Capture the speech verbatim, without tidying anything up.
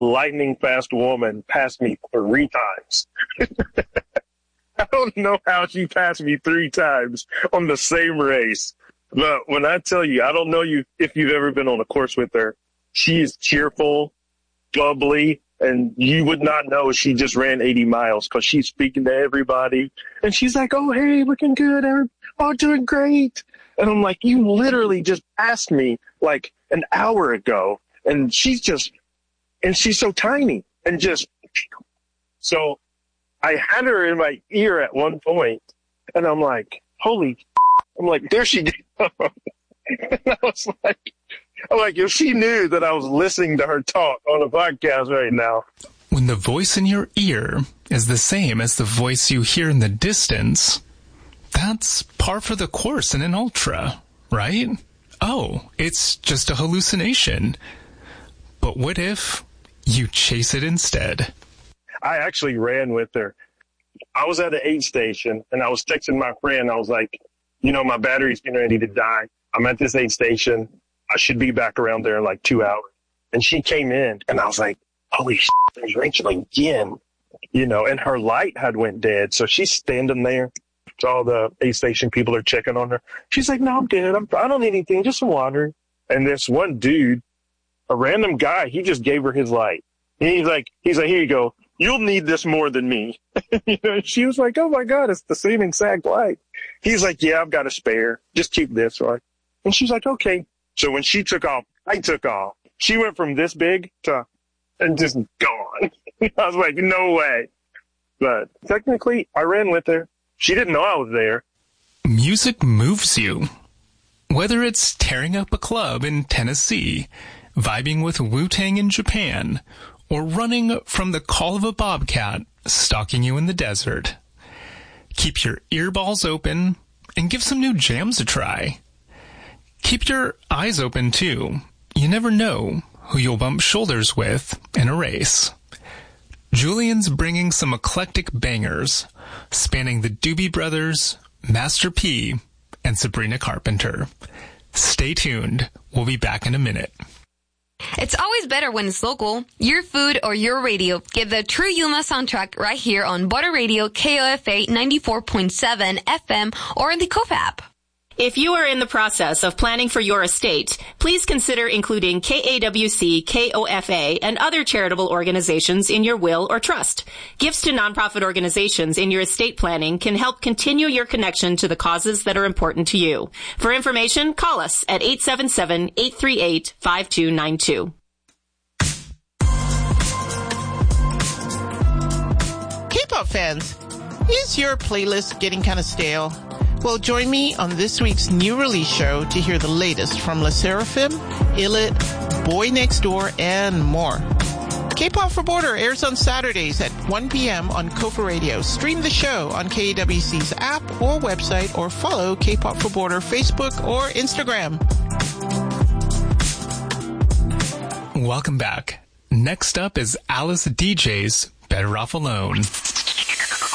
lightning fast woman passed me three times. I don't know how she passed me three times on the same race. But when I tell you, I don't know you if you've ever been on a course with her. She is cheerful, bubbly, and you would not know she just ran eighty miles because she's speaking to everybody. And she's like, oh, hey, looking good. Oh, doing great. And I'm like, you literally just asked me like an hour ago. And she's just, and she's so tiny and just, so I had her in my ear at one point and I'm like, holy, I'm like, there she goes. And I was like, I'm like, if she knew that I was listening to her talk on a podcast right now. When the voice in your ear is the same as the voice you hear in the distance, that's par for the course in an ultra, right? Oh, it's just a hallucination. But what if you chase it instead? I actually ran with her. I was at an aid station and I was texting my friend. I was like, you know, my battery's getting ready to die. I'm at this aid station. I should be back around there in like two hours. And she came in and I was like, holy shit, there's Rachel again. You know, and her light had went dead. So she's standing there. So all the aid station people are checking on her. She's like, no, I'm good. I'm, I don't need anything, just some water. And this one dude, a random guy, he just gave her his light. And he's like, he's like, here you go. You'll need this more than me. You know, she was like, oh my God, it's the same exact light. He's like, yeah, I've got a spare. Just keep this, right? And she's like, okay. So when she took off, I took off. She went from this big to, and just gone. I was like, no way. But technically, I ran with her. She didn't know I was there. Music moves you. Whether it's tearing up a club in Tennessee, vibing with Wu-Tang in Japan, or running from the call of a bobcat stalking you in the desert. Keep your earballs open and give some new jams a try. Keep your eyes open, too. You never know who you'll bump shoulders with in a race. Julian's bringing some eclectic bangers, spanning the Doobie Brothers, Master P, and Sabrina Carpenter. Stay tuned. We'll be back in a minute. It's always better when it's local. Your food or your radio. Get the True Yuma soundtrack right here on Butter Radio K O F A ninety-four point seven F M or in the K O F app. If you are in the process of planning for your estate, please consider including K A W C, K O F A, and other charitable organizations in your will or trust. Gifts to nonprofit organizations in your estate planning can help continue your connection to the causes that are important to you. For information, call us at eight seven seven, eight three eight, five two nine two. K-pop fans, is your playlist getting kind of stale? Well, join me on this week's new release show to hear the latest from LE SSERAFIM, iLLIT, Boy Next Door, and more. K-Pop for Border airs on Saturdays at one p.m. on K O F A Radio. Stream the show on K A W C's app or website, or follow K-Pop for Border Facebook or Instagram. Welcome back. Next up is Alice D J's Better Off Alone.